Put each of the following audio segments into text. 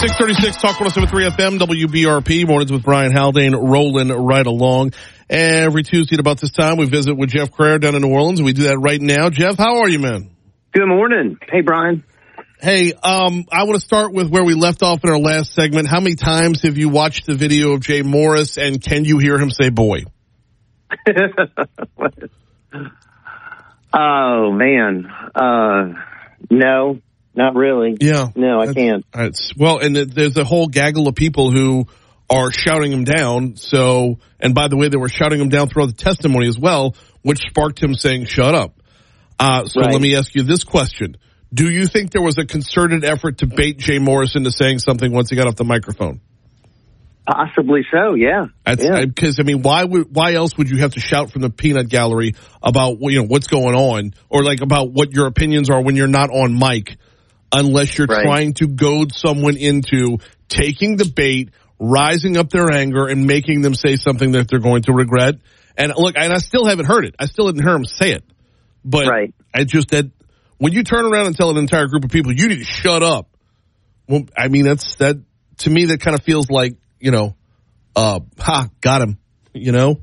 636 Talk 107.3 FM, WBRP, mornings with Brian Haldane, rolling right along. Every Tuesday at about this time, we visit with Jeff Crair down in New Orleans. We do that right now. Jeff, how are you, man? Good morning. Hey, Brian. Hey, I want to start with where we left off in our last segment. How many times have you watched the video of Jay Morris, and can you hear him say boy? Oh, man. No. Not really. Yeah. No, I can't. Well, and there's a whole gaggle of people who are shouting him down. So, and by the way, they were shouting him down throughout the testimony as well, which sparked him saying, shut up. So right. Let me ask you this question. Do you think there was a concerted effort to bait Jay Morris into saying something once he got off the microphone? Possibly so, yeah. Because, I mean, why else would you have to shout from the peanut gallery about, what's going on, or like about what your opinions are when you're not on mic? Unless you're trying to goad someone into taking the bait, rising up their anger, and making them say something that they're going to regret. And look, and I still haven't heard it. I still didn't hear him say it. But I just that when you turn around and tell an entire group of people, you need to shut up. Well, I mean, that to me, that kind of feels like, got him, Yeah.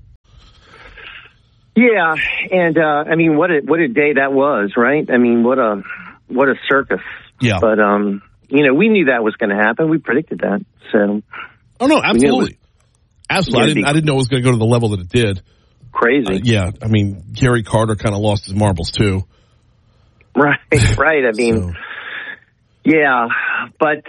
And, I mean, what a day that was, right? I mean, what a circus. Yeah. But, we knew that was going to happen. We predicted that. So. Oh, no, absolutely. Absolutely. I didn't know it was going to go to the level that it did. Crazy. Yeah. I mean, Gary Carter kind of lost his marbles, too. Right. I mean, yeah. But,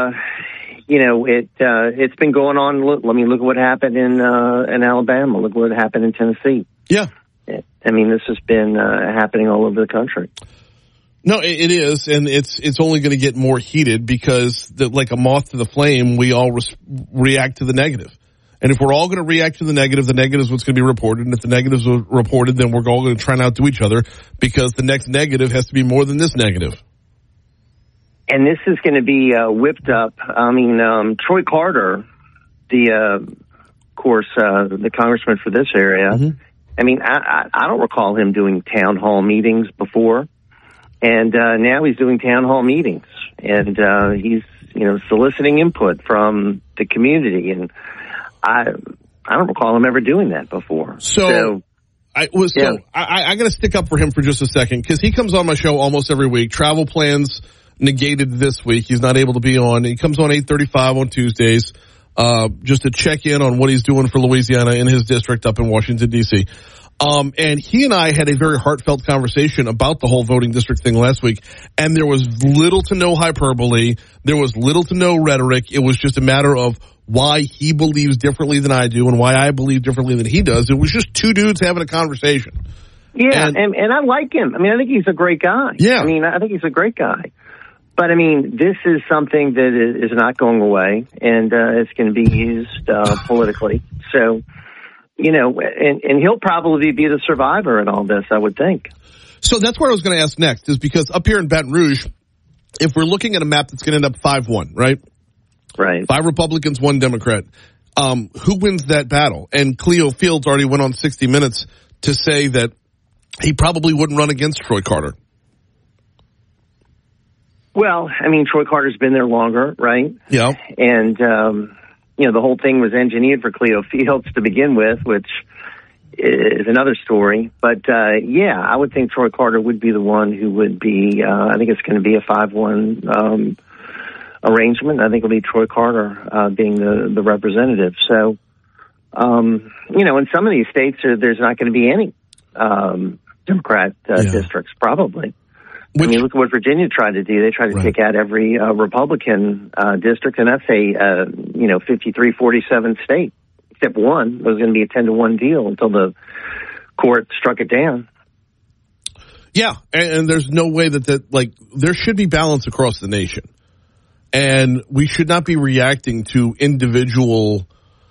it's been going on. Look at what happened in Alabama. Look what happened in Tennessee. Yeah. I mean, this has been happening all over the country. No, it is, and it's only going to get more heated because, like a moth to the flame, we all react to the negative. And if we're all going to react to the negative is what's going to be reported. And if the negatives are reported, then we're all going to try and outdo each other because the next negative has to be more than this negative. And this is going to be whipped up. I mean, Troy Carter, the congressman for this area. Mm-hmm. I mean, I don't recall him doing town hall meetings before. And now he's doing town hall meetings, and he's soliciting input from the community. And I don't recall him ever doing that before. I got to stick up for him for just a second because he comes on my show almost every week. Travel plans negated this week; he's not able to be on. He comes on 8:35 on Tuesdays just to check in on what he's doing for Louisiana in his district up in Washington D.C. And he and I had a very heartfelt conversation about the whole voting district thing last week, and there was little to no hyperbole. There was little to no rhetoric. It was just a matter of why he believes differently than I do and why I believe differently than he does. It was just two dudes having a conversation. Yeah, and I like him. I mean, I think he's a great guy. Yeah. I mean, I think he's a great guy. But, I mean, this is something that is not going away, and it's going to be used politically. So, and he'll probably be the survivor in all this, I would think. So that's what I was going to ask next, is because up here in Baton Rouge, if we're looking at a map that's going to end up 5-1, right? Right. 5 Republicans, 1 Democrat. Who wins that battle? And Cleo Fields already went on 60 Minutes to say that he probably wouldn't run against Troy Carter. Well, I mean, Troy Carter's been there longer, right? Yeah. And, the whole thing was engineered for Cleo Fields to begin with, which is another story. But, I would think Troy Carter would be the one who would be, I think it's going to be a 5-1 arrangement. I think it'll be Troy Carter being the representative. So, in some of these states, there's not going to be any Democrat districts, probably. I mean, look at what Virginia tried to do. They tried to take out every Republican district, and that's a 53-47 state, except one. It was going to be a 10-1 deal until the court struck it down. Yeah, and there's no way that there should be balance across the nation, and we should not be reacting to individual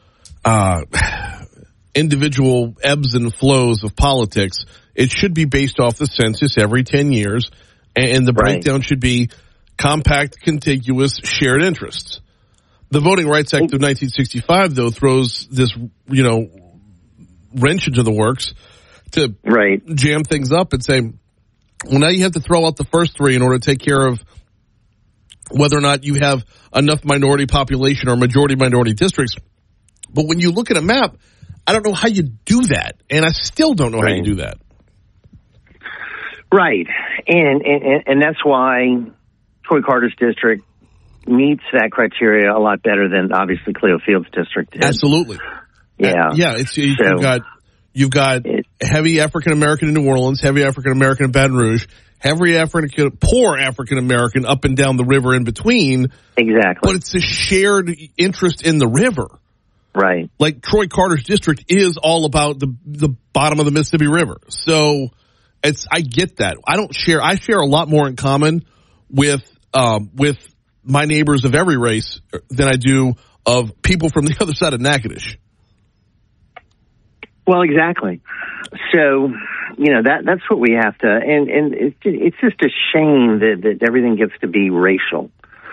ebbs and flows of politics. It should be based off the census every 10 years. And the breakdown should be compact, contiguous, shared interests. The Voting Rights Act of 1965, though, throws this, wrench into the works to jam things up and say, well, now you have to throw out the first three in order to take care of whether or not you have enough minority population or majority minority districts. But when you look at a map, I don't know how you do that, and I still don't know how you do that. Right, and that's why Troy Carter's district meets that criteria a lot better than obviously Cleo Field's district did. Absolutely. Yeah. You've got heavy African American in New Orleans, heavy African American in Baton Rouge, heavy poor African American up and down the river in between. Exactly. But it's a shared interest in the river. Right. Like Troy Carter's district is all about the bottom of the Mississippi River. So I get that. I share a lot more in common with my neighbors of every race than I do of people from the other side of Natchitoches. Well, exactly. So, that's what we have to, and it's just a shame that everything gets to be racial.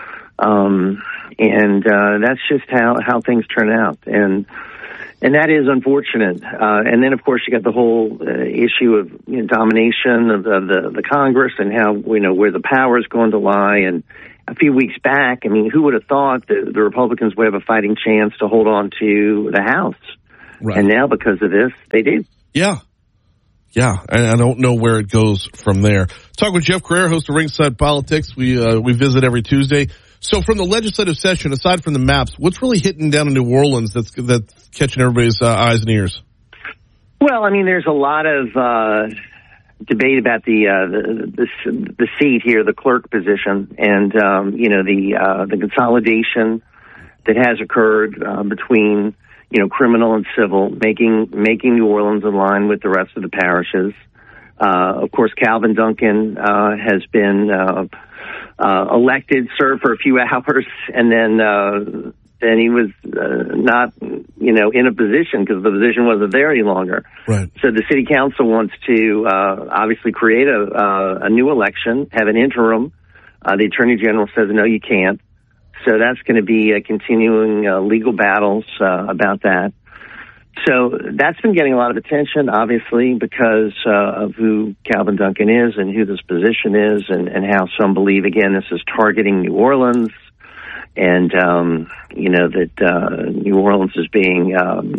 That's just how things turn out. And that is unfortunate. And then, of course, you got the whole issue of domination of the Congress and how, where the power is going to lie. And a few weeks back, I mean, who would have thought that the Republicans would have a fighting chance to hold on to the House? Right. And now, because of this, they do. Yeah. Yeah, and I don't know where it goes from there. Talk with Jeff Crair, host of Ringside Politics. We visit every Tuesday. So from the legislative session, aside from the maps, what's really hitting down in New Orleans that's catching everybody's eyes and ears? Well, I mean, there's a lot of debate about the seat here, the clerk position, and the consolidation that has occurred between criminal and civil, making New Orleans in line with the rest of the parishes. Of course, Calvin Duncan has been elected, served for a few hours, and then he was not, in a position because the position wasn't there any longer. Right. So the city council wants to obviously create a new election, have an interim. The attorney general says, no, you can't. So that's going to be continuing legal battles about that. So that's been getting a lot of attention, obviously, because of who Calvin Duncan is and who this position is and how some believe, again, this is targeting New Orleans and, that New Orleans is being,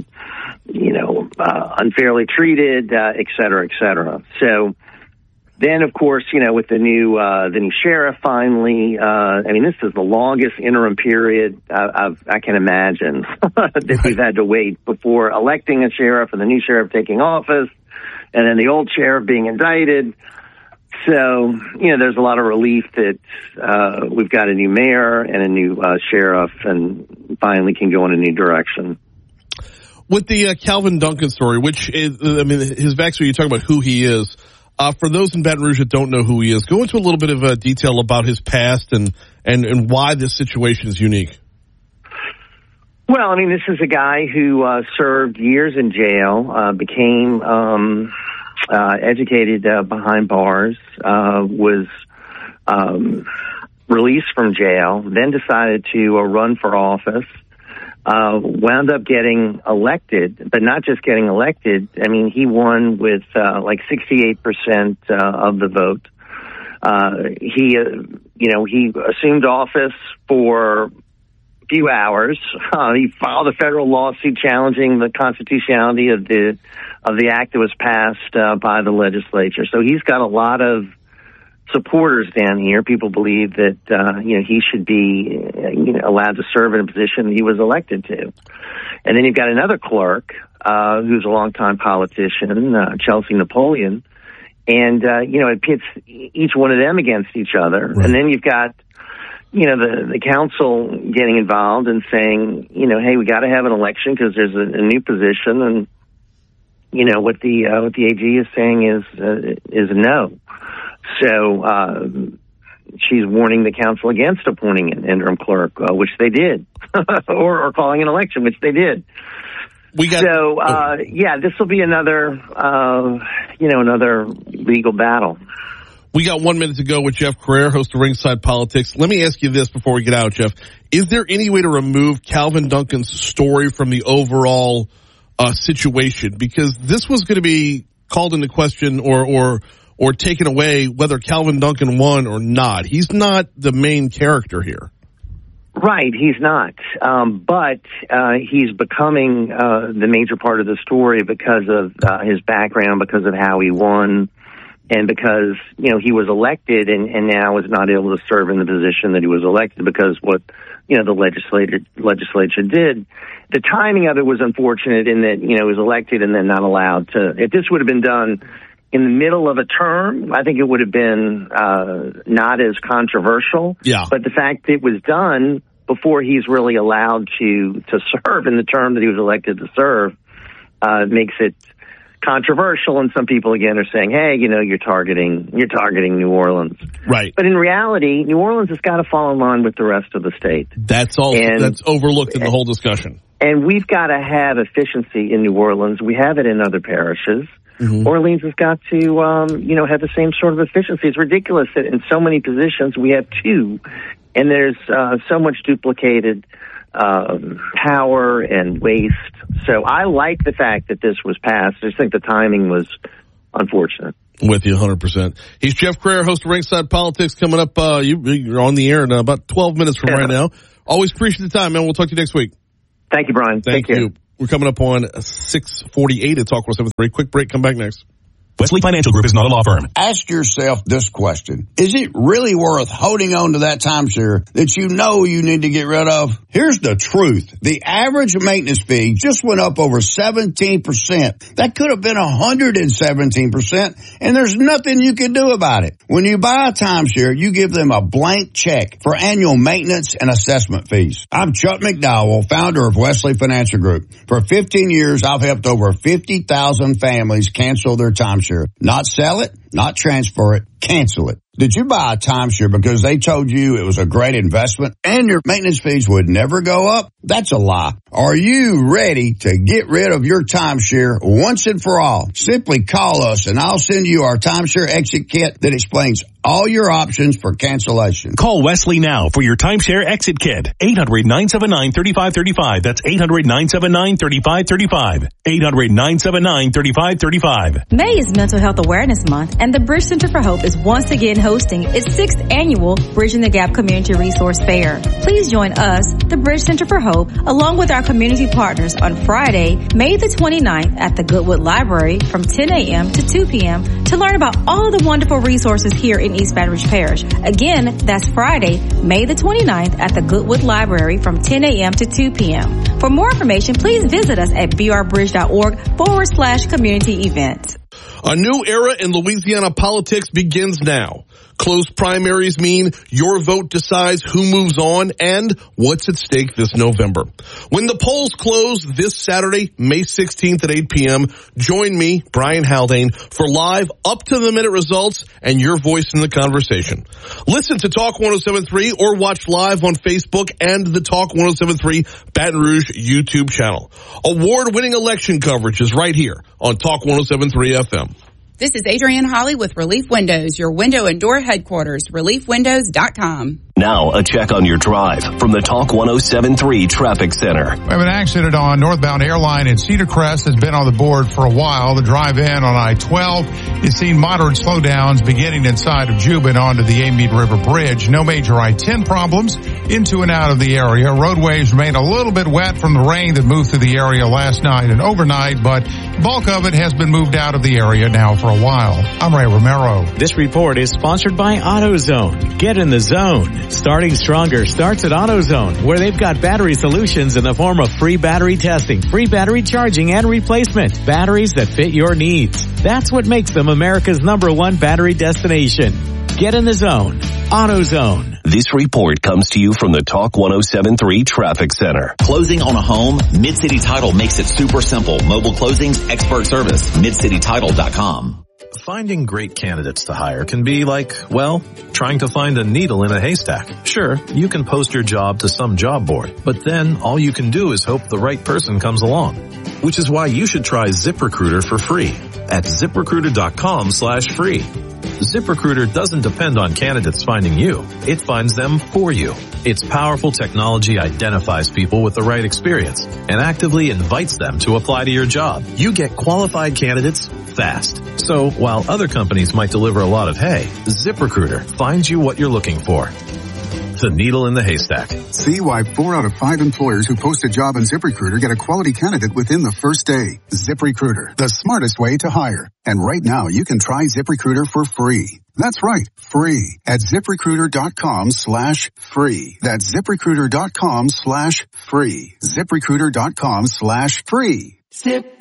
unfairly treated, et cetera, et cetera. So then, of course, with the new sheriff finally, this is the longest interim period I can imagine that we've had to wait before electing a sheriff and the new sheriff taking office and then the old sheriff being indicted. So, there's a lot of relief that we've got a new mayor and a new sheriff and finally can go in a new direction. With the Calvin Duncan story, which is, his backstory, you talk about who he is. For those in Baton Rouge that don't know who he is, go into a little bit of detail about his past and why this situation is unique. Well, this is a guy who served years in jail, became educated behind bars, was released from jail, then decided to run for office. Wound up getting elected, but not just getting elected. He won with 68% of the vote. He assumed office for a few hours. He filed a federal lawsuit challenging the constitutionality of the act that was passed by the legislature. So he's got a lot of supporters down here. People believe that he should be allowed to serve in a position that he was elected to. And then you've got another clerk who's a longtime politician, Chelsea Napoleon, and it pits each one of them against each other. Right. And then you've got the council getting involved and saying, hey, we got to have an election because there's a new position, and what the AG is saying is no. So she's warning the council against appointing an interim clerk, which they did, or calling an election, which they did. This will be another legal battle. We got 1 minute to go with Jeff Crair, host of Ringside Politics. Let me ask you this before we get out, Jeff. Is there any way to remove Calvin Duncan's story from the overall situation? Because this was going to be called into question or or taken away whether Calvin Duncan won or not. He's not the main character here. Right, he's not. But he's becoming the major part of the story because of his background, because of how he won, and because, he was elected and now is not able to serve in the position that he was elected because what, the legislature did. The timing of it was unfortunate in that, he was elected and then not allowed to. If this would have been done in the middle of a term, I think it would have been not as controversial. Yeah. But the fact it was done before he's really allowed to serve in the term that he was elected to serve makes it controversial. And some people again are saying, "Hey, you're targeting New Orleans." Right. But in reality, New Orleans has got to fall in line with the rest of the state. That's all. That's overlooked in the whole discussion. And we've got to have efficiency in New Orleans. We have it in other parishes. Mm-hmm. Orleans has got to, have the same sort of efficiency. It's ridiculous that in so many positions we have two, and there's so much duplicated power and waste. So I like the fact that this was passed. I just think the timing was unfortunate. With you 100%. He's Jeff Crayer, host of Ringside Politics. Coming up, you're on the air in about 12 minutes from right now. Always appreciate the time, man. We'll talk to you next week. Thank you, Brian. Thank you. We're coming up on 6:48 at Talk 107.3. Quick break. Come back next. Wesley Financial Group is not a law firm. Ask yourself this question. Is it really worth holding on to that timeshare that you know you need to get rid of? Here's the truth. The average maintenance fee just went up over 17%. That could have been 117%, and there's nothing you can do about it. When you buy a timeshare, you give them a blank check for annual maintenance and assessment fees. I'm Chuck McDowell, founder of Wesley Financial Group. For 15 years, I've helped over 50,000 families cancel their timeshare. Not sell it, not transfer it, cancel it. Did you buy a timeshare because they told you it was a great investment and your maintenance fees would never go up? That's a lie. Are you ready to get rid of your timeshare once and for all? Simply call us and I'll send you our timeshare exit kit that explains all your options for cancellation. Call Wesley now for your timeshare exit kit. 800-979-3535. That's 800-979-3535. 800-979-3535. May is Mental Health Awareness Month, and the Bridge Center for Hope is once again hosting its 6th annual Bridging the Gap Community Resource Fair. Please join us, the Bridge Center for Hope, along with our community partners on Friday, May the 29th at the Goodwood Library from 10 a.m. to 2 p.m. to learn about all the wonderful resources here in East Baton Rouge Parish. Again, that's Friday, May the 29th at the Goodwood Library from 10 a.m. to 2 p.m. For more information, please visit us at brbridge.org/community events. A new era in Louisiana politics begins now. Close primaries mean your vote decides who moves on and what's at stake this November. When the polls close this Saturday, May 16th at 8 p.m., join me, Brian Haldane, for live up-to-the-minute results and your voice in the conversation. Listen to Talk 107.3 or watch live on Facebook and the Talk 107.3 Baton Rouge YouTube channel. Award-winning election coverage is right here on Talk 107.3 FM. This is Adrienne Holly with Relief Windows, your window and door headquarters, reliefwindows.com. Now, a check on your drive from the Talk 107.3 Traffic Center. We have an accident on northbound Airline in Cedar Crest. Has been on the board for a while. The drive in on I-12 is seen moderate slowdowns beginning inside of Jubin onto the Amite River Bridge. No major I-10 problems into and out of the area. Roadways remain a little bit wet from the rain that moved through the area last night and overnight, but bulk of it has been moved out of the area now for a while. I'm Ray Romero. This report is sponsored by AutoZone. Get in the zone. Starting Stronger starts at AutoZone, where they've got battery solutions in the form of free battery testing, free battery charging and replacement, batteries that fit your needs. That's what makes them America's #1 battery destination. Get in the zone. AutoZone. This report comes to you from the Talk 107.3 Traffic Center. Closing on a home? Mid-City Title makes it super simple. Mobile closings, expert service. MidCityTitle.com. Finding great candidates to hire can be like, well, trying to find a needle in a haystack. Sure, you can post your job to some job board, but then all you can do is hope the right person comes along. Which is why you should try ZipRecruiter for free at ZipRecruiter.com/free. ZipRecruiter doesn't depend on candidates finding you. It finds them for you. Its powerful technology identifies people with the right experience and actively invites them to apply to your job. You get qualified candidates fast. So while other companies might deliver a lot of hay, ZipRecruiter finds you what you're looking for. The needle in the haystack. See why 4 out of 5 employers who post a job on ZipRecruiter get a quality candidate within the first day. ZipRecruiter, the smartest way to hire. And right now you can try ZipRecruiter for free. That's right, free at ZipRecruiter.com/free. That's ZipRecruiter.com/free. ZipRecruiter.com/free.